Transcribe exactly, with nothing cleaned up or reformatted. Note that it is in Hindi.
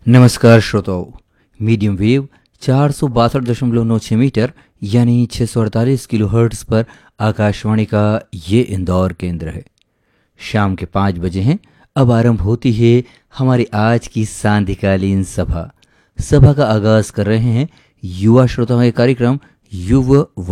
नमस्कार श्रोताओं। मीडियम वेव चार सौ बासठ दशमलव नौ छः मीटर यानी छः सौ अड़तालीस किलो हर्ट्स पर आकाशवाणी का ये इंदौर केंद्र है। शाम के पाँच बजे हैं। अब आरंभ होती है हमारी आज की सांध्यकालीन सभा। सभा का आगाज कर रहे हैं युवा श्रोताओं के कार्यक्रम युव